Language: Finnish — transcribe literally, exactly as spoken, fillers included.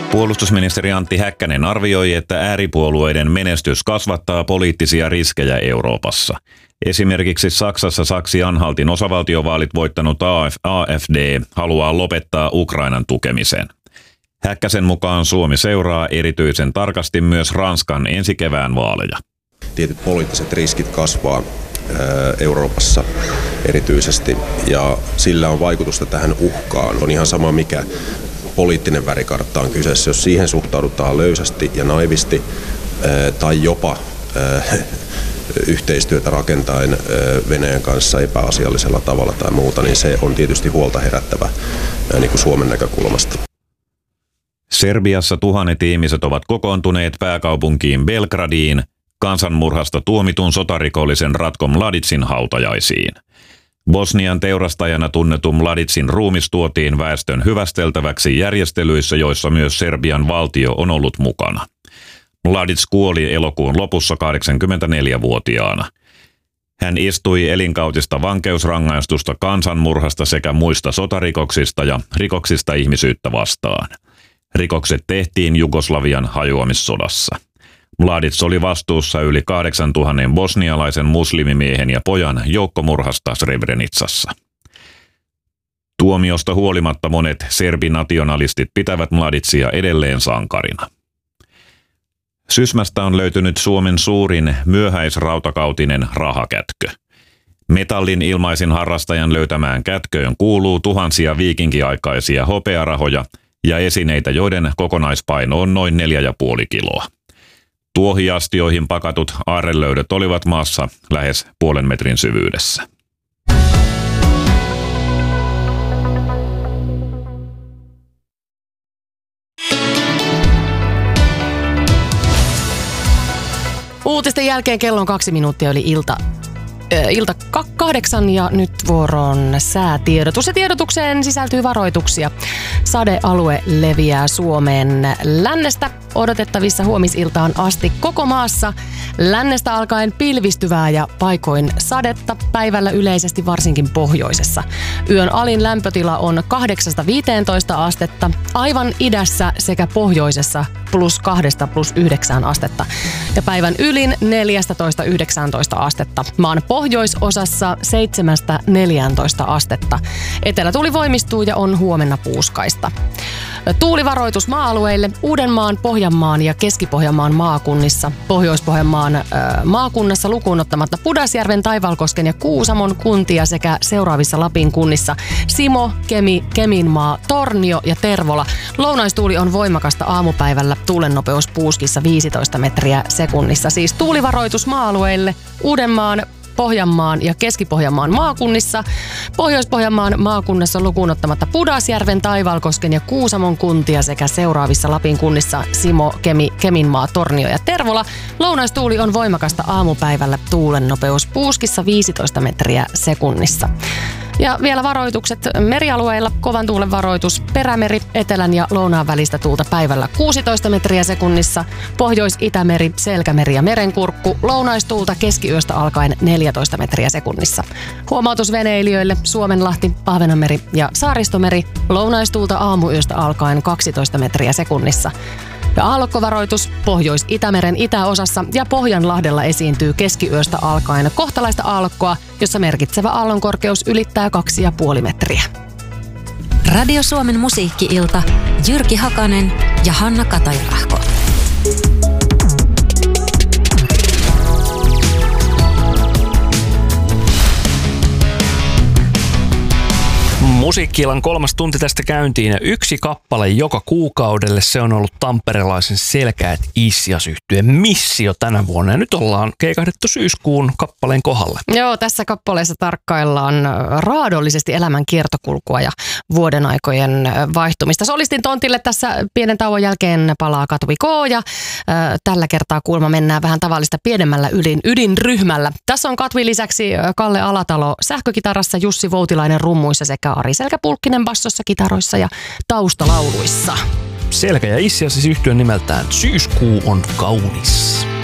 Puolustusministeri Antti Häkkänen arvioi, että ääripuolueiden menestys kasvattaa poliittisia riskejä Euroopassa. Esimerkiksi Saksassa Saksi-Anhaltin osavaltiovaalit voittanut A F D haluaa lopettaa Ukrainan tukemisen. Häkkäsen mukaan Suomi seuraa erityisen tarkasti myös Ranskan ensi kevään vaaleja. Tietyt poliittiset riskit kasvaa Euroopassa erityisesti ja sillä on vaikutusta tähän uhkaan. On ihan sama mikä poliittinen värikartta on kyseessä, jos siihen suhtaudutaan löysästi ja naivisti tai jopa yhteistyötä rakentaen Venäjän kanssa epäasiallisella tavalla tai muuta, niin se on tietysti huolta herättävä niin kuin Suomen näkökulmasta. Serbiassa tuhannet ihmiset ovat kokoontuneet pääkaupunkiin Belgradiin kansanmurhasta tuomitun sotarikollisen Ratko Mladicin hautajaisiin. Bosnian teurastajana tunnetun Mladicin ruumis tuotiin väestön hyvästeltäväksi järjestelyissä, joissa myös Serbian valtio on ollut mukana. Mladic kuoli elokuun lopussa kahdeksankymmentäneljävuotiaana. Hän istui elinkautista vankeusrangaistusta kansanmurhasta sekä muista sotarikoksista ja rikoksista ihmisyyttä vastaan. Rikokset tehtiin Jugoslavian hajoamissodassa. Mladic oli vastuussa yli kahdeksantuhannen bosnialaisen muslimimiehen ja pojan joukkomurhasta Srebrenicassa. Tuomiosta huolimatta monet serbinationalistit pitävät Mladicia edelleen sankarina. Sysmästä on löytynyt Suomen suurin myöhäisrautakautinen rahakätkö. Metallin ilmaisin harrastajan löytämään kätköön kuuluu tuhansia viikinkiaikaisia hopearahoja ja esineitä, joiden kokonaispaino on noin neljä ja puoli kiloa. Tuohiastioihin pakatut aarrelöydöt olivat maassa lähes puolen metrin syvyydessä. Uutisten jälkeen kello on kaksi minuuttia yli ilta. Ilta kahdeksan ja nyt vuoroon säätiedotus. Ja tiedotukseen sisältyy varoituksia. Sadealue leviää Suomeen lännestä odotettavissa huomisiltaan asti koko maassa. Lännestä alkaen pilvistyvää ja paikoin sadetta, päivällä yleisesti varsinkin pohjoisessa. Yön alin lämpötila on kahdeksasta viiteentoista astetta, aivan idässä sekä pohjoisessa plus kahdesta plus yhdeksään astetta. Ja päivän ylin neljästätoista yhdeksääntoista astetta. Maan pohjoisosassa seitsemästä neljääntoista astetta. Etelätuuli voimistuu ja on huomenna puuskaista. Tuulivaroitus maa-alueille Uudenmaan, Pohjanmaan ja Keski-Pohjanmaan maakunnissa. Pohjois-Pohjanmaan äh, maakunnassa lukuun ottamatta Pudasjärven, Taivalkosken ja Kuusamon kuntia sekä seuraavissa Lapin kunnissa Simo, Kemi, Keminmaa, Tornio ja Tervola. Lounaistuuli on voimakasta aamupäivällä. Tuulen nopeus puuskissa viisitoista metriä sekunnissa. Siis tuulivaroitus maa-alueille Uudenmaan, Pohjanmaan ja Keski-Pohjanmaan maakunnissa. Pohjois-Pohjanmaan maakunnassa lukuun ottamatta Pudasjärven, Taivalkosken ja Kuusamon kuntia sekä seuraavissa Lapin kunnissa Simo, Kemi, Keminmaa, Tornio ja Tervola. Lounaistuuli on voimakasta aamupäivällä. Tuulen nopeus puuskissa viisitoista metriä sekunnissa. Ja vielä varoitukset merialueilla. Kovan tuulen varoitus Perämeri, etelän ja lounaan välistä tuulta päivällä kuusitoista metriä sekunnissa. Pohjois-Itämeri, Selkämeri ja Merenkurkku. Lounaistuulta keskiyöstä alkaen neljätoista metriä sekunnissa. Huomautus veneilijöille Suomenlahti, Ahvenanmeri ja Saaristomeri. Lounaistuulta aamuyöstä alkaen kaksitoista metriä sekunnissa. Ja aallokkovaroitus Pohjois-Itämeren itäosassa ja Pohjanlahdella esiintyy keskiyöstä alkaen kohtalaista aallokkoa, jossa merkitsevä aallonkorkeus ylittää kaksi ja puoli metriä. Radio Suomen musiikki-ilta. Jyrki Hakanen ja Hanna Katajärahko. Musiikki-illan kolmas tunti tästä käyntiin ja yksi kappale joka kuukaudelle. Se on ollut tamperelaisen Selkäät Issias-yhtyeen missio tänä vuonna. Ja nyt ollaan keikahdettu syyskuun kappaleen kohdalle. Joo, tässä kappaleessa tarkkaillaan raadollisesti elämän kiertokulkua ja vuodenaikojen vaihtumista. Solistin tontille tässä pienen tauon jälkeen palaa Katvi K. Ja äh, tällä kertaa kuulemma mennään vähän tavallista pienemmällä ydin, ydinryhmällä. Tässä on Katvi lisäksi Kalle Alatalo sähkökitarassa, Jussi Voutilainen rummuissa sekä Ari Selkäpulkkinen bassossa, kitaroissa ja taustalauluissa. Selkä ja Issias siis yhtyeen nimeltään Syyskuu on kaunis.